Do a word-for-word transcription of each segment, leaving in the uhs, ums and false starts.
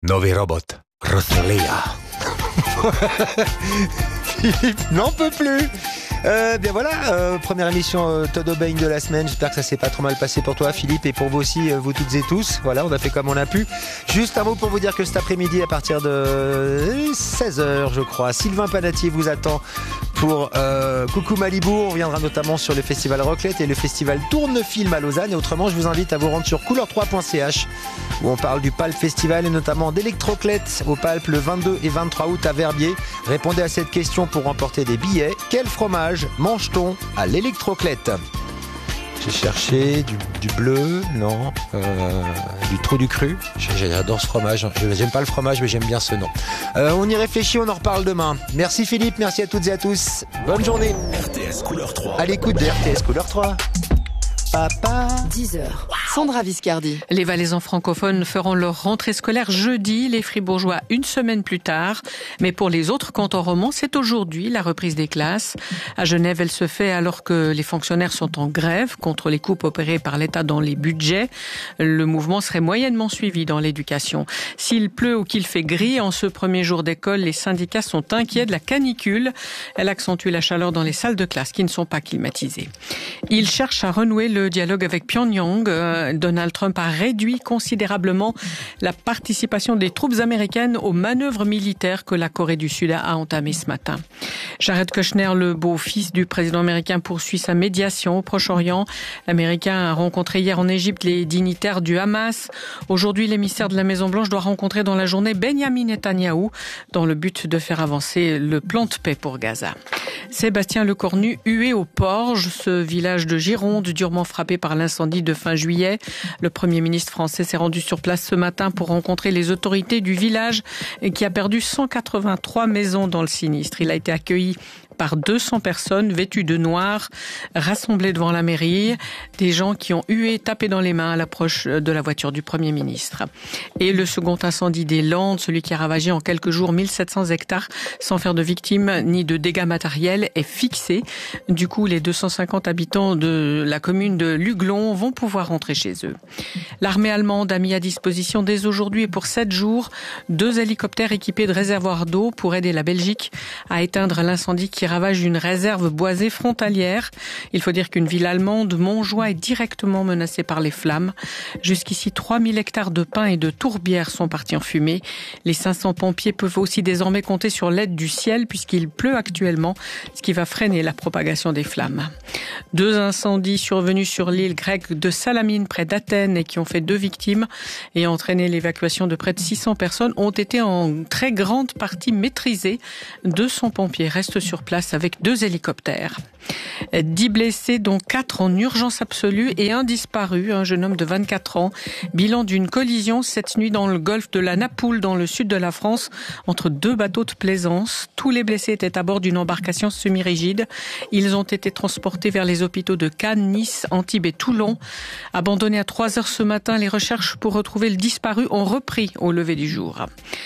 Novi robot, Rosalia. Philippe n'en peut plus. Euh, bien voilà, euh, première émission euh, Todd Obeying de la semaine. J'espère que ça s'est pas trop mal passé pour toi, Philippe, et pour vous aussi, euh, vous toutes et tous. Voilà, on a fait comme on a pu. Juste un mot pour vous dire que cet après-midi, à partir de seize heures, je crois, Sylvain Panatier vous attend pour euh, Coucou Malibu. On reviendra notamment sur le festival Rocklette et le festival Tourne-Film à Lausanne. Et autrement, je vous invite à vous rendre sur couleur trois point c h où on parle du Palp Festival et notamment d'Electroclette au Palp le vingt-deux et vingt-trois août à Verbier. Répondez à cette question pour remporter des billets. Quel fromage mange-t-on à l'Electroclette? J'ai cherché du, du bleu, non, euh, du trou du cru. J'adore ce fromage. J'aime pas le fromage, mais j'aime bien ce nom. Euh, on y réfléchit, on en reparle demain. Merci Philippe, merci à toutes et à tous. Bonne journée. R T S Couleur trois. À l'écoute de R T S Couleur trois. Papa. dix heures. Sandra Viscardi. Les Valaisans francophones feront leur rentrée scolaire jeudi, les Fribourgeois une semaine plus tard. Mais pour les autres cantons romans, c'est aujourd'hui la reprise des classes. À Genève, elle se fait alors que les fonctionnaires sont en grève contre les coupes opérées par l'État dans les budgets. Le mouvement serait moyennement suivi dans l'éducation. S'il pleut ou qu'il fait gris, en ce premier jour d'école, les syndicats sont inquiets de la canicule. Elle accentue la chaleur dans les salles de classe qui ne sont pas climatisées. Ils cherchent à renouer le Le dialogue avec Pyongyang. Euh, Donald Trump a réduit considérablement la participation des troupes américaines aux manœuvres militaires que la Corée du Sud a entamées ce matin. Jared Kushner, le beau-fils du président américain, poursuit sa médiation au Proche-Orient. L'Américain a rencontré hier en Égypte les dignitaires du Hamas. Aujourd'hui, l'émissaire de la Maison-Blanche doit rencontrer dans la journée Benjamin Netanyahou dans le but de faire avancer le plan de paix pour Gaza. Sébastien Lecornu, hué au Porge, ce village de Gironde durement frappé par l'incendie de fin juillet. Le Premier ministre français s'est rendu sur place ce matin pour rencontrer les autorités du village qui a perdu cent quatre-vingt-trois maisons dans le sinistre. Il a été accueilli par deux cents personnes vêtues de noir, rassemblées devant la mairie, des gens qui ont hué, tapé dans les mains à l'approche de la voiture du Premier ministre. Et le second incendie des Landes, celui qui a ravagé en quelques jours mille sept cents hectares sans faire de victimes ni de dégâts matériels, est fixé. Du coup, les deux cent cinquante habitants de la commune de Luglon vont pouvoir rentrer chez eux. L'armée allemande a mis à disposition dès aujourd'hui et pour sept jours deux hélicoptères équipés de réservoirs d'eau pour aider la Belgique à éteindre l'incendie qui ravage une réserve boisée frontalière. Il faut dire qu'une ville allemande, Montjoie, est directement menacée par les flammes. Jusqu'ici, trois mille hectares de pins et de tourbières sont partis en fumée. Les cinq cents pompiers peuvent aussi désormais compter sur l'aide du ciel puisqu'il pleut actuellement, ce qui va freiner la propagation des flammes. Deux incendies survenus sur l'île grecque de Salamine près d'Athènes et qui ont fait deux victimes et entraîné l'évacuation de près de six cents personnes ont été en très grande partie maîtrisés. deux cents pompiers restent sur place avec deux hélicoptères. Dix blessés, dont quatre en urgence absolue et un disparu, un jeune homme de vingt-quatre ans. Bilan d'une collision cette nuit dans le golfe de la Napoule, dans le sud de la France, entre deux bateaux de plaisance. Tous les blessés étaient à bord d'une embarcation semi-rigide. Ils ont été transportés vers les hôpitaux de Cannes, Nice, Antibes et Toulon. Abandonnés à trois heures ce matin, les recherches pour retrouver le disparu ont repris au lever du jour.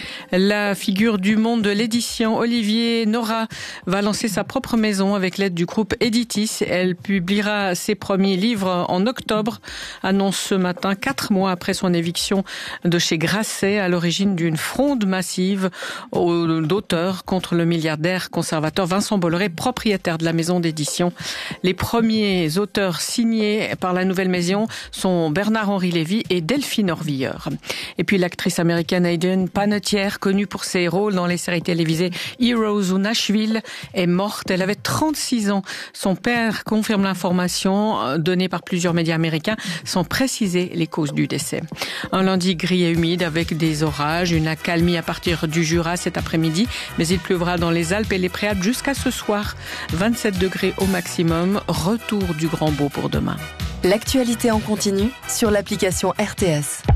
La figure du monde de l'édition, Olivier Nora, va lancer sa propre maison avec l'aide du groupe Editis. Elle publiera ses premiers livres en octobre, annonce ce matin, quatre mois après son éviction de chez Grasset, à l'origine d'une fronde massive d'auteurs contre le milliardaire conservateur Vincent Bolloré, propriétaire de la maison d'édition. Les premiers auteurs signés par la nouvelle maison sont Bernard-Henri Lévy et Delphine Orvilleur. Et puis l'actrice américaine Hayden Panettiere, connue pour ses rôles dans les séries télévisées Heroes ou Nashville, est morte. Elle avait trente-six ans. Son père confirme l'information donnée par plusieurs médias américains sans préciser les causes du décès. Un lundi gris et humide avec des orages, une accalmie à partir du Jura cet après-midi, mais il pleuvra dans les Alpes et les Préalpes jusqu'à ce soir. vingt-sept degrés au maximum. Retour du grand beau pour demain. L'actualité en continu sur l'application R T S.